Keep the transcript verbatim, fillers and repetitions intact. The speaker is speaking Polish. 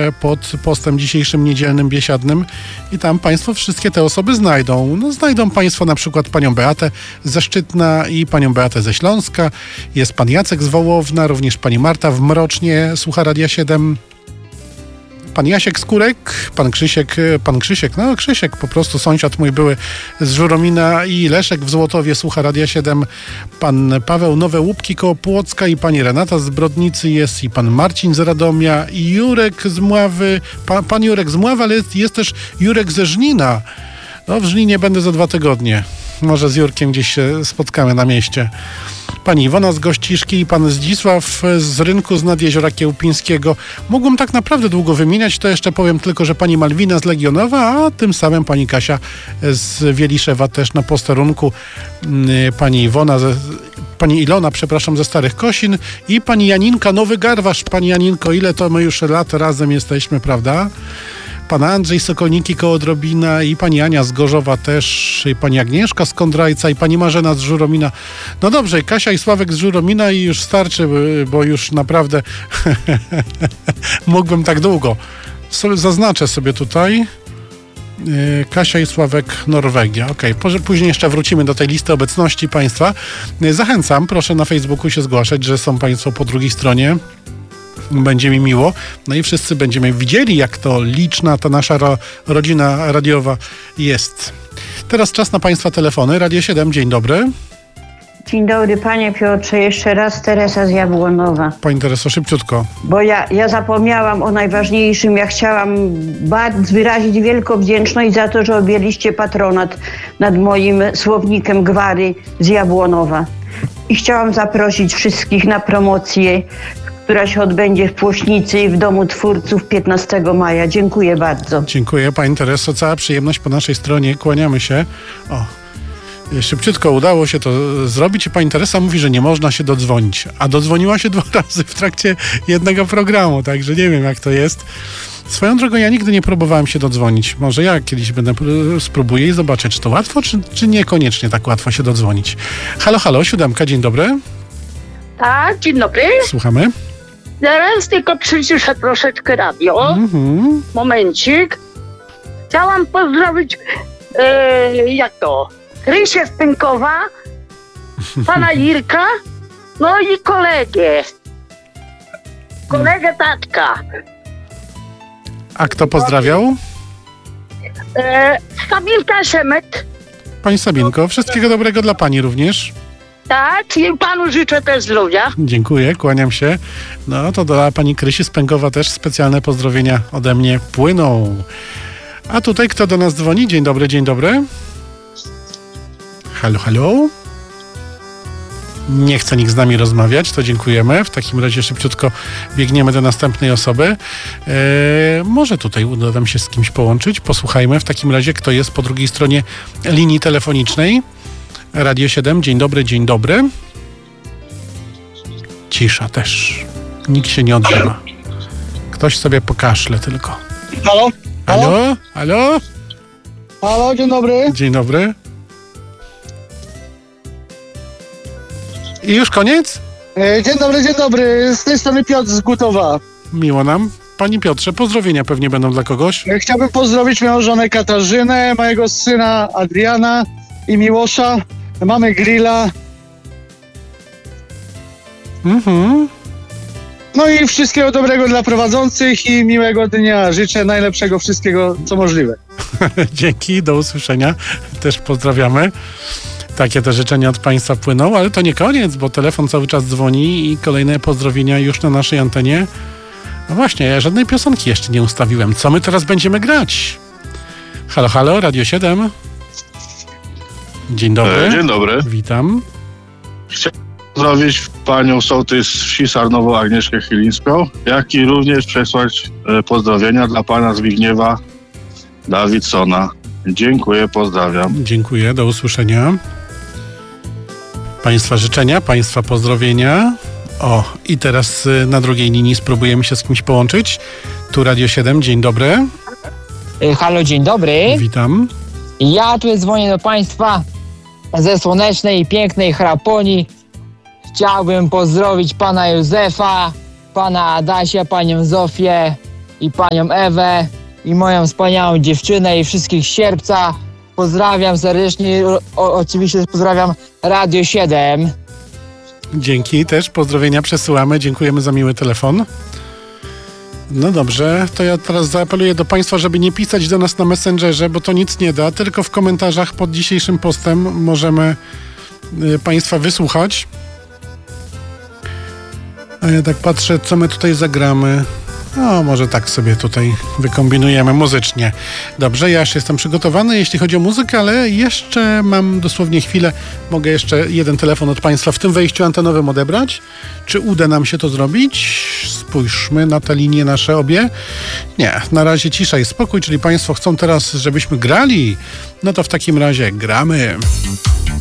pod postem dzisiejszym niedzielnym, biesiadnym i tam Państwo wszystkie te osoby znajdą. No, znajdą Państwo na przykład panią Beatę ze Szczytna i panią Beatę ze Śląska. Jest pan Jacek z Wołowna, również pani Marta w Mrocznie, słucha Radia siedem. Pan Jasiek Skórek, pan Krzysiek, pan Krzysiek, no Krzysiek, po prostu sąsiad mój były z Żuromina i Leszek w Złotowie, słucha Radia siedem. Pan Paweł Nowe Łupki koło Płocka i pani Renata z Brodnicy jest i pan Marcin z Radomia i Jurek z Mławy, pa, pan Jurek z Mławy, ale jest, jest też Jurek ze Żnina. No w Żninie będę za dwa tygodnie. Może z Jurkiem gdzieś się spotkamy na mieście. Pani Iwona z Gościszki i pan Zdzisław z Rynku z Nadjeziora Kiełpińskiego. Mógłbym tak naprawdę długo wymieniać, to jeszcze powiem tylko, że pani Malwina z Legionowa, a tym samym pani Kasia z Wieliszewa też na posterunku, pani Iwona, ze, pani Ilona, przepraszam, ze Starych Kosin i pani Janinka Nowy Garwasz. Pani Janinko, ile to my już lat razem jesteśmy, prawda? Pan Andrzej Sokolniki koło Drobina i pani Ania z Gorzowa też, i pani Agnieszka z Kondrajca i pani Marzena z Żuromina. No dobrze, Kasia i Sławek z Żuromina i już starczy, bo już naprawdę mógłbym tak długo. Zaznaczę sobie tutaj. Kasia i Sławek, Norwegia. Okej, okay. Później jeszcze wrócimy do tej listy obecności państwa. Zachęcam, proszę na Facebooku się zgłaszać, że są państwo po drugiej stronie. Będzie mi miło. No i wszyscy będziemy widzieli, jak to liczna ta nasza ro, rodzina radiowa jest. Teraz czas na państwa telefony. Radio siedem, dzień dobry. Dzień dobry, panie Piotrze. Jeszcze raz Teresa z Jabłonowa. Pani Tereso, szybciutko. Bo ja, ja zapomniałam o najważniejszym. Ja chciałam bardzo wyrazić wielką wdzięczność za to, że objęliście patronat nad moim słownikiem gwary z Jabłonowa. I chciałam zaprosić wszystkich na promocję, która się odbędzie w Płośnicy i w Domu Twórców piętnastego maja. Dziękuję bardzo. Dziękuję pani Tereso. Cała przyjemność po naszej stronie. Kłaniamy się. O, szybciutko udało się to zrobić i pani Teresa mówi, że nie można się dodzwonić. A dodzwoniła się dwa razy w trakcie jednego programu, także nie wiem jak to jest. Swoją drogą ja nigdy nie próbowałem się dodzwonić. Może ja kiedyś będę spróbuję i zobaczę, czy to łatwo, czy, czy niekoniecznie tak łatwo się dodzwonić. Halo, halo, siódemka, dzień dobry. Tak, dzień dobry. Słuchamy. Zaraz tylko przyciszę troszeczkę radio. Mm-hmm. Momencik. Chciałam pozdrowić, e, jak to, Krysię z Pynkowa, pana Jirka, no i kolegę. Kolegę Tatka. A kto pozdrawiał? E, Sabinka Szemek. Pani Sabinko, wszystkiego dobrego dla pani również. Tak, i panu życzę też zdrowia. Dziękuję, kłaniam się. No to dla pani Krysi z Pękowa też specjalne pozdrowienia ode mnie płyną. A tutaj kto do nas dzwoni? Dzień dobry, dzień dobry. Halo, halo. Nie chce nikt z nami rozmawiać, to dziękujemy. W takim razie szybciutko biegniemy do następnej osoby. Eee, może tutaj uda nam się z kimś połączyć. Posłuchajmy w takim razie, kto jest po drugiej stronie linii telefonicznej. Radio siedem, dzień dobry, dzień dobry. Cisza też. Nikt się nie odzywa. Ktoś sobie pokaszle tylko. Halo? Halo? Halo? Halo? Halo, dzień dobry. Dzień dobry. I już koniec? E, dzień dobry, dzień dobry. Z tej strony Piotr z Gutowa. Miło nam. Panie Piotrze, pozdrowienia pewnie będą dla kogoś. E, chciałbym pozdrowić moją żonę Katarzynę, mojego syna Adriana i Miłosza. Mamy grilla. Mhm. No i wszystkiego dobrego dla prowadzących i miłego dnia. Życzę najlepszego wszystkiego, co możliwe. Dzięki, do usłyszenia. Też pozdrawiamy. Takie te życzenia od państwa płyną, ale to nie koniec, bo telefon cały czas dzwoni i kolejne pozdrowienia już na naszej antenie. No właśnie, ja żadnej piosenki jeszcze nie ustawiłem. Co my teraz będziemy grać? Halo, halo, Radio siedem. Dzień dobry. Dzień dobry. Witam. Chciałem pozdrowić panią sołtys wsi Sarnowo Agnieszkę Chylińską, jak i również przesłać pozdrowienia dla pana Zbigniewa Dawidsona. Dziękuję, pozdrawiam. Dziękuję, do usłyszenia. Państwa życzenia, państwa pozdrowienia. O, i teraz na drugiej linii spróbujemy się z kimś połączyć. Tu Radio siedem, dzień dobry. Halo, dzień dobry. Witam. Ja tu dzwonię do państwa ze słonecznej i pięknej Chraponii. Chciałbym pozdrowić pana Józefa, pana Adasia, panią Zofię i panią Ewę, i moją wspaniałą dziewczynę, i wszystkich z Sierpca. Pozdrawiam serdecznie, o, oczywiście pozdrawiam Radio siedem. Dzięki, też pozdrowienia przesyłamy, dziękujemy za miły telefon. No dobrze, to ja teraz zaapeluję do Państwa, żeby nie pisać do nas na Messengerze, bo to nic nie da, tylko w komentarzach pod dzisiejszym postem możemy y, Państwa wysłuchać. A ja tak patrzę, co my tutaj zagramy. O, może tak sobie tutaj wykombinujemy muzycznie. Dobrze, ja już jestem przygotowany, jeśli chodzi o muzykę, ale jeszcze mam dosłownie chwilę. Mogę jeszcze jeden telefon od Państwa w tym wejściu antenowym odebrać. Czy uda nam się to zrobić? Spójrzmy na te linie nasze obie. Nie, na razie cisza i spokój, czyli Państwo chcą teraz, żebyśmy grali. No to w takim razie gramy.